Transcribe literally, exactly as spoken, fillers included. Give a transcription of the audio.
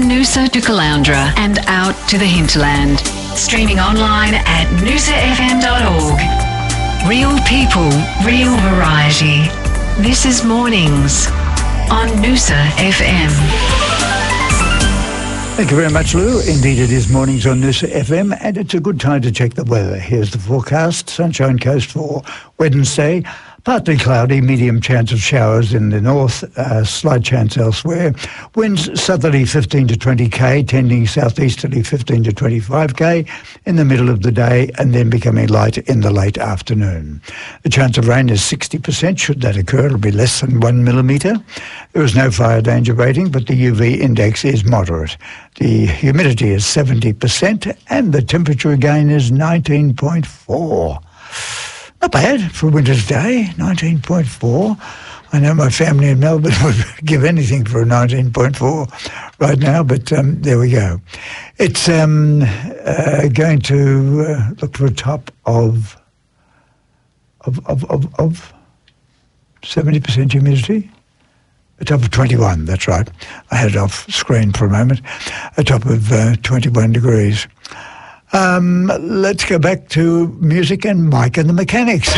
Noosa to Caloundra and out to the hinterland. Streaming online at noosa f m dot org. Real people, real variety. This is Mornings on Noosa F M. Thank you very much, Lou. Indeed, it is Mornings on Noosa F M, and it's a good time to check the weather. Here's the forecast. Sunshine Coast for Wednesday. Partly cloudy, medium chance of showers in the north, uh, slight chance elsewhere. Winds southerly fifteen to twenty k, tending southeasterly fifteen to twenty-five k in the middle of the day, and then becoming light in the late afternoon. The chance of rain is sixty percent. Should that occur, it'll be less than one millimetre. There is no fire danger rating, but the U V index is moderate. The humidity is seventy percent, and the temperature again is nineteen point four. Not bad for a winter's day, nineteen point four. I know my family in Melbourne would give anything for a nineteen point four right now, but um, there we go. It's um, uh, going to uh, look for a top of of of of, of seventy percent humidity. A top of twenty-one, that's right. I had it off screen for a moment. A top of uh, twenty-one degrees. Um, let's go back to music and Mike and the Mechanics.